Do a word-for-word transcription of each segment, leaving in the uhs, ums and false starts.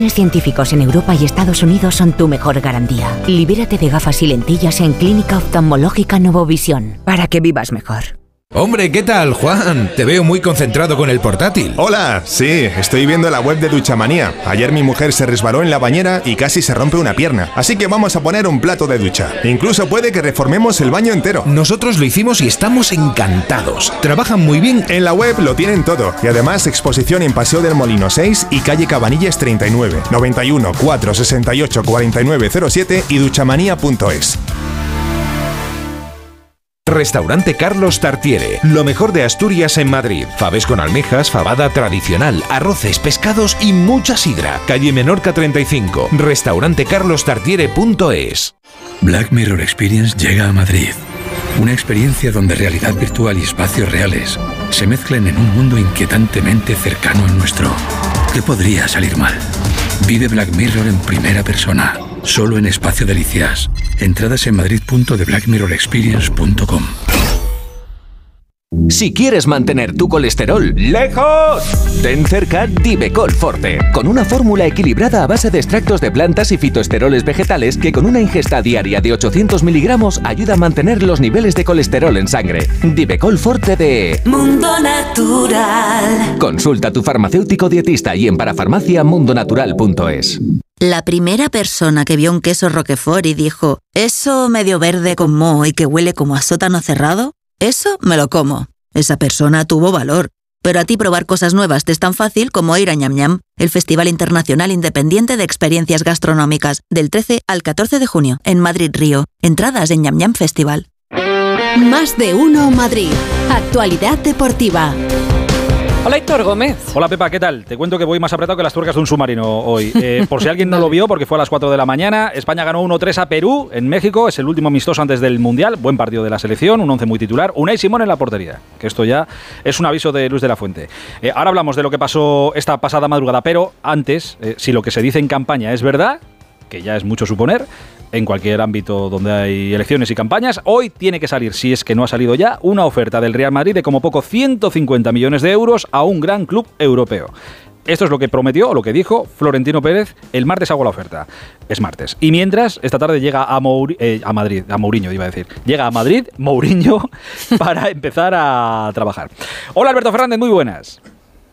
Científicos en Europa y Estados Unidos son tu mejor garantía. Libérate de gafas y lentillas en Clínica Oftalmológica Novovisión para que vivas mejor. Hombre, ¿qué tal, Juan? Te veo muy concentrado con el portátil. Hola, sí, estoy viendo la web de Duchamanía. Ayer mi mujer se resbaló en la bañera y casi se rompe una pierna. Así que vamos a poner un plato de ducha. Incluso puede que reformemos el baño entero. Nosotros lo hicimos y estamos encantados. Trabajan muy bien. En la web lo tienen todo. Y además exposición en Paseo del Molino seis y calle Cabanillas treinta y nueve, noventa y uno, cuatrocientos sesenta y ocho, cuarenta y nueve cero siete y duchamanía punto es. Restaurante Carlos Tartiere, lo mejor de Asturias en Madrid. Faves con almejas, fabada tradicional, arroces, pescados y mucha sidra. Calle Menorca treinta y cinco, restaurante carlos tartiere punto es. Black Mirror Experience llega a Madrid. Una experiencia donde realidad virtual y espacios reales se mezclan en un mundo inquietantemente cercano al nuestro. ¿Qué podría salir mal? Vive Black Mirror en primera persona, solo en Espacio Delicias. Entradas en madrid punto de black mirror experience punto com. Si quieres mantener tu colesterol lejos, ten cerca Divecol Forte, con una fórmula equilibrada a base de extractos de plantas y fitoesteroles vegetales que con una ingesta diaria de ochocientos miligramos ayuda a mantener los niveles de colesterol en sangre. Divecol Forte de Mundo Natural. Consulta a tu farmacéutico dietista y en parafarmacia mundo natural punto es. La primera persona que vio un queso Roquefort y dijo, eso medio verde con moho y que huele como a sótano cerrado, eso me lo como. Esa persona tuvo valor. Pero a ti probar cosas nuevas te es tan fácil como ir a Ñam Ñam, el Festival Internacional Independiente de Experiencias Gastronómicas, del trece al catorce de junio, en Madrid Río. Entradas en Ñam Ñam Festival. Más de uno Madrid. Actualidad deportiva. Hola, Héctor Gómez. Hola, Pepa, ¿qué tal? Te cuento que voy más apretado que las tuercas de un submarino hoy. Eh, por si alguien no lo vio, porque fue a las cuatro de la mañana, España ganó uno tres a Perú en México. Es el último amistoso antes del Mundial. Buen partido de la selección, un once muy titular. Unai Simón en la portería, que esto ya es un aviso de Luis de la Fuente. Eh, ahora hablamos de lo que pasó esta pasada madrugada, pero antes, eh, si lo que se dice en campaña es verdad, que ya es mucho suponer, en cualquier ámbito donde hay elecciones y campañas, hoy tiene que salir, si es que no ha salido ya, una oferta del Real Madrid de como poco ciento cincuenta millones de euros a un gran club europeo. Esto es lo que prometió, o lo que dijo Florentino Pérez. El martes hago la oferta. Es martes. Y mientras, esta tarde llega a, Mouri- eh, a Madrid, a Mourinho iba a decir. Llega a Madrid, Mourinho, para empezar a trabajar. Hola, Alberto Fernández, muy buenas.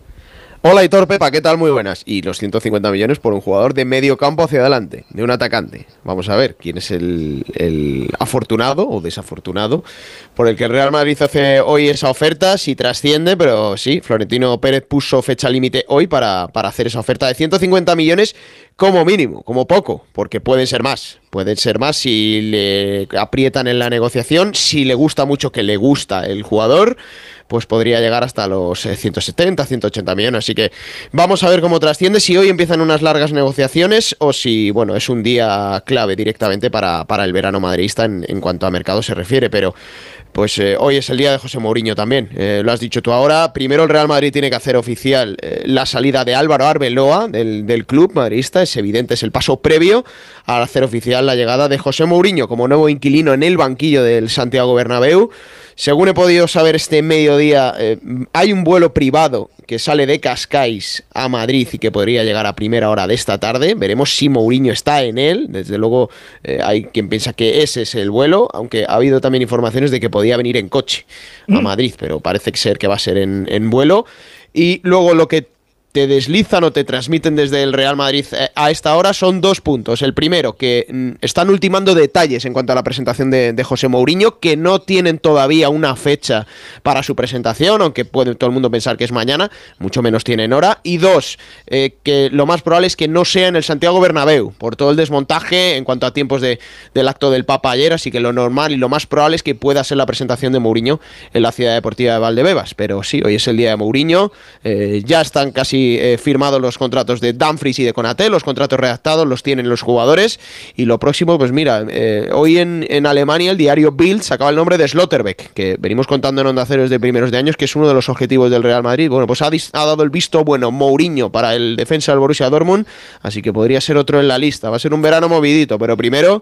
Hola, Hitor, Pepa, ¿qué tal? Muy buenas. Y los ciento cincuenta millones por un jugador de medio campo hacia adelante, de un atacante. Vamos a ver quién es el, el afortunado o desafortunado por el que el Real Madrid hace hoy esa oferta, si trasciende, pero sí, Florentino Pérez puso fecha límite hoy para, para hacer esa oferta de ciento cincuenta millones como mínimo, como poco, porque pueden ser más. Pueden ser más si le aprietan en la negociación, si le gusta mucho, que le gusta el jugador, pues podría llegar hasta los ciento setenta, ciento ochenta millones. Así que vamos a ver cómo trasciende, si hoy empiezan unas largas negociaciones o si, bueno, es un día clave directamente para, para el verano madridista en, en cuanto a mercado se refiere. Pero pues eh, hoy es el día de José Mourinho también, eh, lo has dicho tú ahora. Primero el Real Madrid tiene que hacer oficial eh, la salida de Álvaro Arbeloa del, del club madridista. Es evidente, es el paso previo a hacer oficial la llegada de José Mourinho como nuevo inquilino en el banquillo del Santiago Bernabéu. Según he podido saber este mediodía, eh, hay un vuelo privado que sale de Cascais a Madrid y que podría llegar a primera hora de esta tarde. Veremos si Mourinho está en él. Desde luego eh, hay quien piensa que ese es el vuelo, aunque ha habido también informaciones de que podía venir en coche a Madrid, pero parece ser que va a ser en, en vuelo. Y luego lo que te deslizan o te transmiten desde el Real Madrid a esta hora son dos puntos. El primero, que mm, están ultimando detalles en cuanto a la presentación de, de José Mourinho, que no tienen todavía una fecha para su presentación, aunque puede todo el mundo pensar que es mañana, mucho menos tienen hora. Y dos, eh, que lo más probable es que no sea en el Santiago Bernabéu, por todo el desmontaje en cuanto a tiempos de, del acto del Papa ayer, así que lo normal y lo más probable es que pueda ser la presentación de Mourinho en la Ciudad Deportiva de Valdebebas. Pero sí, hoy es el día de Mourinho, eh, ya están casi Eh, firmados los contratos de Dumfries y de Konaté, los contratos redactados los tienen los jugadores, y lo próximo, pues mira, eh, hoy en, en Alemania el diario Bild sacaba el nombre de Slotterbeck, que venimos contando en Onda Cero desde primeros de años, que es uno de los objetivos del Real Madrid. Bueno, pues ha, ha dado el visto bueno Mourinho para el defensa del Borussia Dortmund, así que podría ser otro en la lista. Va a ser un verano movidito, pero primero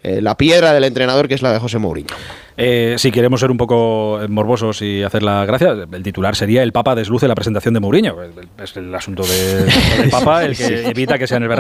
eh, la piedra del entrenador, que es la de José Mourinho. Eh, si queremos ser un poco morbosos y hacer la gracia, el titular sería: el Papa desluce la presentación de Mourinho. Es el asunto de, del Papa el que evita que sea en el verano.